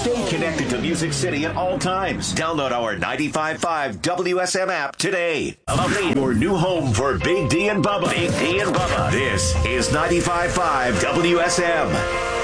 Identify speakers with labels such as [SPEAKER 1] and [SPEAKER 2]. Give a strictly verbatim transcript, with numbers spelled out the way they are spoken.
[SPEAKER 1] Stay connected to Music City at all times. Download our ninety-five point five W S M app today. Your new home for Big D and Bubba. Big D and Bubba. This is ninety-five point five W S M.